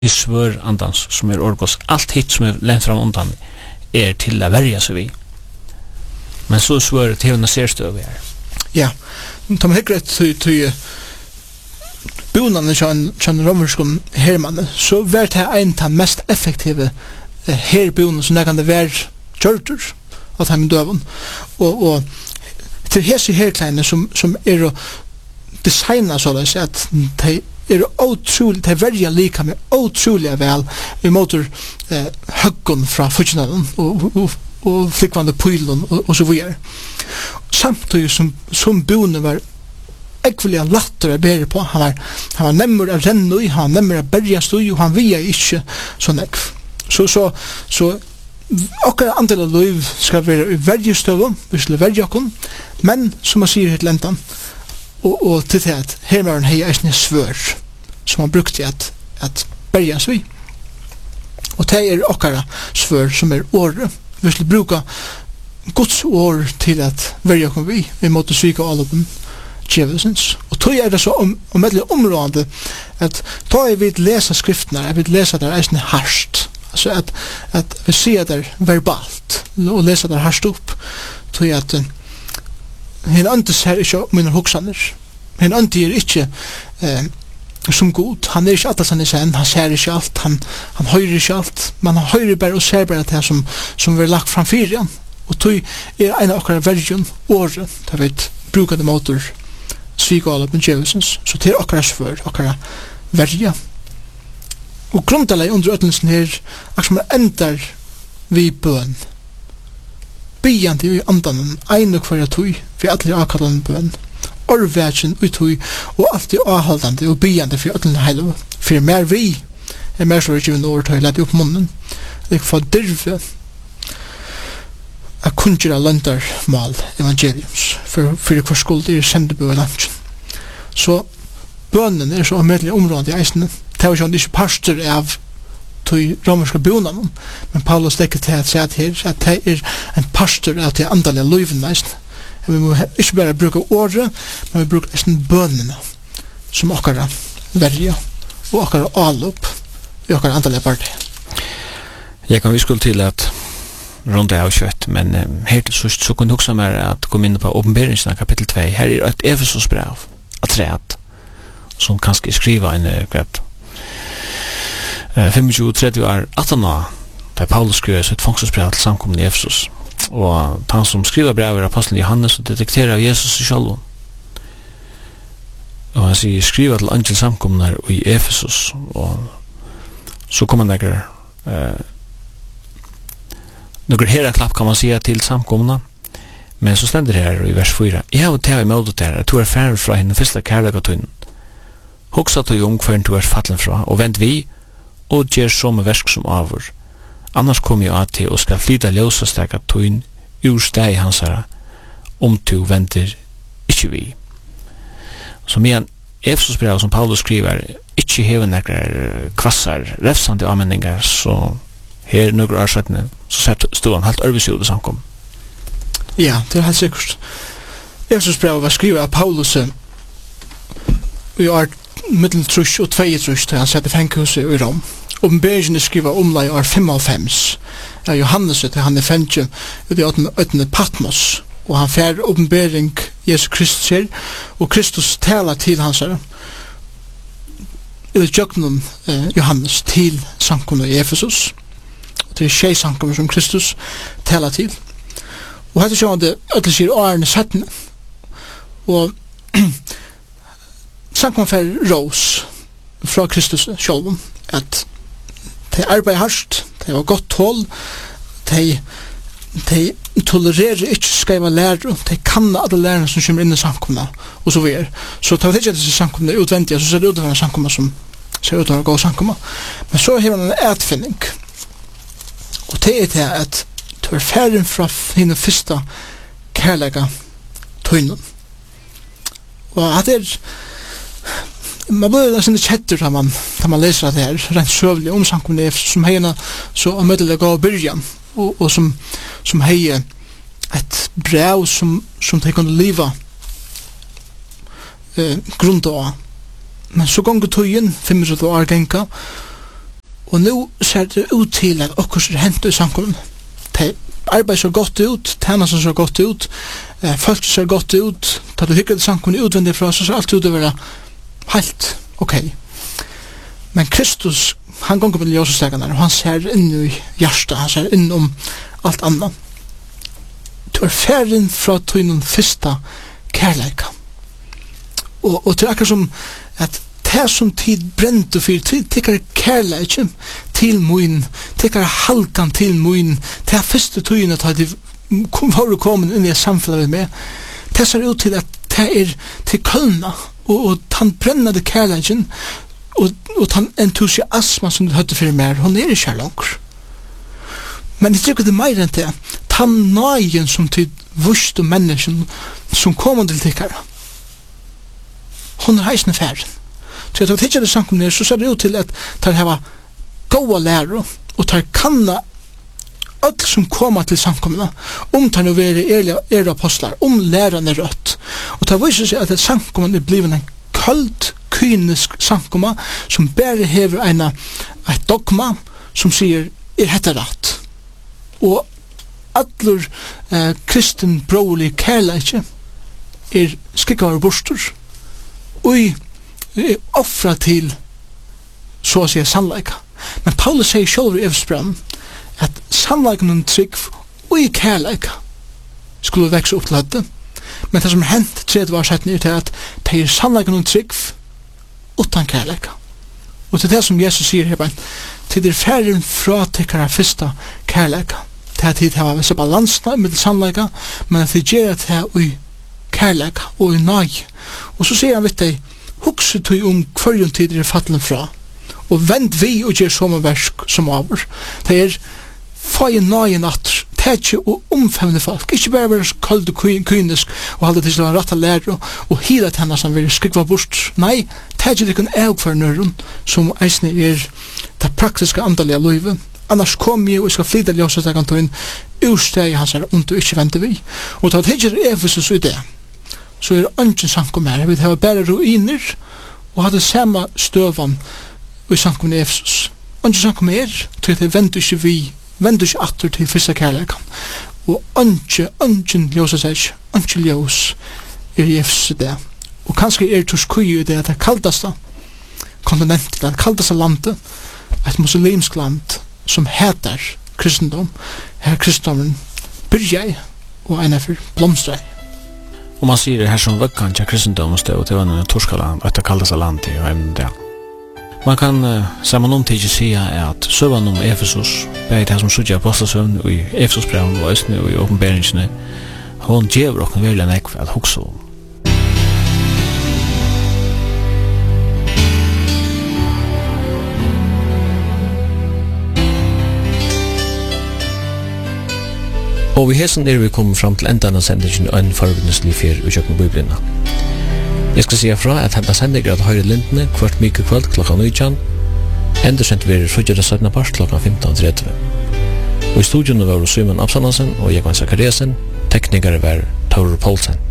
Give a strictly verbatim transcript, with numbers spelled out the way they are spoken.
i svør andans som er orgos. Allt hit som er lent fram undan er til å verja seg vi. Men så svør til å se støv vi er. Ja, de har ikke rett til bonaden kjenner romerskon hermannen, så var det en av mest effektive herbonaden som det kan det være kjørter av dem døven. Og, og til hese herkleine som, som er å designa såleis at de er utrolig, de er veldig lika med utrolig vel i motor eh, høggon fra futsjonaden og, og, og flikvande pylen og, og så videre. Samtidig som, som bonden var ekvelig lattere bedre på, han var, han var nemmer av rennu, han var nemmer av bergast og han via ikke sånn ekv. Så, så, så okkar andel av liv skal være i verjestøven, vi skal verje okken, men som man sier helt lentan, og, og til det at her var en hei eisne svør som han brukte at, at berjas vi. Og det er okkara svør som er året. Vi skal bruka Guds år til at verja okken vi, vi måtte svika alle dem djevelsens. Og tog er det så om, om et område at da jeg vil lese skriftene, jeg vil lese det eisne harsht, altså at, at vi sier det verbalt og leser det harsht opp, tog jeg at hen andre ser ikke mine hoksaner. Hen andre er ikke eh, som god. Han er ikke alt som han er sen. Han ser ikke alt. Han, han hører ikke alt. Men han hører bare og ser bare det som, som vi har lagt framfyr igjen. Og tog er en av okkara vergen året da vi bruker det motor svigala med djevelsens. Så det er okkara svør, okkara vergen. Og grundala under ødlensen her akkur som endar vi bøn. Bygjandi i andanen, ein og hverja tøy, for alle avkallande bøn, orðvætjen ut tøy, og alltid avhaldande og bygjandi for alle heilu. For mer vi, er mer så ikke vi når tøy, lett opp munnen, lik for dirve, a kunjira landar mal evangeliums, for, for hver skuld er sendebø i landsjen. Så bønnen er så omedelig område i eisene, det er jo ikke pastor av til romerska bonaden, men Paulus legger til at sier her at det er en pastor av til andalige løyven. Vi må ikke bare bruke året, men vi bruker nesten bønene som okkara verja og okkara alup i okkara andalige parti. Jeg kan vi skulle til at rundt av kjøtt, men um, her til sørst så kunne du også mer at komme inn på åpenberingsene kapittel to. Her er et Efesos brev av treet som kanskje skriver en uh, greit tjugofem trettio år atten år da Paulus skriver sitt fångselsbrev til samkommen i Efesos, og han som skriver brev er apostelen Johannes og detekterer av Jesus i sjálv, og han sier skriver til angel samkommen i Efesos, og så kommer han der eh, noen heraklapp kan man sige til samkommen, men så stender det her i vers fyra: jeg har til å møte der at du er ferdig fra henne første kærlighetøynen, hoksa til ung før du er fallen fra, og vent vi og gjør som versk som avur. Annars kommer jeg til og skal flyta ljøsa stekka tøyn ur steg hansara, om du venter ikke vi. Så medan Efesos brev som Paulus skriver ikke hever nekkar kvassar refsande avmenningar, så her nøkker årsvettene så stod han helt ørvis ut i samkom. Ja, det er helt sikkert. Efesos brev var skrivet av Paulus i år middel trus og tvei trus til han sette fenghuset i Rom. Åpenberingen er skrivet omlai år femoghalvfems av Johannes til han er fengje ut i åttende Patmos, og han fer åpenbering Jesus Kristus her, og Kristus taler til hans her i jøgnen eh, Johannes til samkomne i Efesos, og til tjei samkomne som Kristus taler til. Og hette sjåan det ødelig sier årene settene, og samkomne fer ros fra Kristus sjølven, at de arbeid hardt, de var godt tål, de, de tolererer ikke skreiva lærer, de kan alle lærerne som kommer inn i samkomna, og så videre. Så tar vi ikke disse samkomna utvendige, så ser det ut av en samkomna som ser ut av en god samkomna. Men så har man en etfinning, og det er det at du er ferdig fra henne første kærlega tøynen. Og at det er man blir nesten kjetter da man, da man leser det her rent søvlig om samkomne som heiene så omødelig gav byrjan og, og som, som heie et brev som, som de kunne liva eh, grunnt av. Men så ganger tøyen, femogtrettu år genka, Og nu ser det ut til at okkurs er hentet i samkommun. Det arbeid ser godt ut, tjenesten ser godt ut, eh, folk ser godt ut, da du hikker det samkommun utvendig fra, så ser alt ut å være helt ok. Men Kristus, han gonger på ljøsestegene, og han ser inn i hjertet, han ser inn om alt annet. Du er ferdig fra tøynen første kærleika. Og, og det er akkurat som at det som tid brent og fyrt, det er kærleik til moin, det er halkan til moin, det er første tøyene at de var kommet inn i samfunnet med. Det ser ut til at det er til kølna, og, og han brennade kærleiken, og, og han entusiasma som du høtte for mer, hun er ikke langer. Men jeg tykker det er mer enn det, han nøyen som til vust og mennesken som kommer til tikkere. Hun er heisende færen. Så jeg tar tikkere samkomne, så ser det ut til at tar heva gåa lærer, og tar kanna alt som kommer til samkomne, om tar nå være er, er apostlar, om læreren er rødt. Og tar viser seg at samkomne er blivet en kalt, kynisk samkomne, som bare hever en, et dogma, som sier, er hette rett. Og allur eh, kristen brolig kærleikje er skikvar bostur og er offra til så å si sannleika. Men Paulus sier sjálfur i Efesbrevet at sannleiken og trygg og i kærleika skulle vekse opp til dette. Men det som er hent tredje var sett ned til at det er sannleiken og trygg utan kærleika. Og til det som Jesus sier her, til det er ferden fra tikkara fyrsta kærleika. Det er tid til å vise balansene med sannleika, men at det gjør det her i kærleika og i nøy. Og så sier han vidt deg, hukse tog om hverjon tid er fattelen fra, og vend vi og gjør som versk som over. Det er fag nøyen at tætje og omfemne folk, ikke bare være kald og kynisk og halde til å være rett og lære og hila til henne som vil skikva bort. Nei, tætje det kan eug for nøren som eisne er det praktiske andalige livet. Annars kom jeg og skal flytta ljøsestegantoen ursteg hans her und og ikke vente vi. Og da tidser Efesus i det, så er ønsken samkom her. Vi har bare ruiner og hadde samme støvan i samkom i Efesus. Ønsken samkom her, til at det venter ikke vi, venter ikke atter til fyrsta kærleikan. Og ønsken, ønsken ljøsesteg, ønsken ljøs er i Efesus i det. Og kanskje er torskøy i det at det kaldaste kontinentet, det kaldaste landet, et muslimsk land, som heter kristendom, her kristendommen byrja og en er for blomstra. Og man sier her som vøkkan til kristendom og stod til vannet Torskaland, og etter kaldes land til og emne det. Man kan uh, sammen om tidlig si at søvann om Efesus, begge det som sudja apostelsøvn og i Efesusbrevet og Østene og i åpenberingsene, hun djever okken veldig en ekve at hoksa om. Og vi hesen er vi kommet fram til enda av sendingen og en forbindelselig fyr i kjøkken Bibelina. Jeg skal si fra at henta sendinger at høyre lintene kvart myke kveld klokka nitjan, enda sendt vi er fruggjere sødna part klokka fimtan tretti. Og i studion var Simon Absalonsen og Jekvann Zakariasen, teknikere var Tauro Poulsen.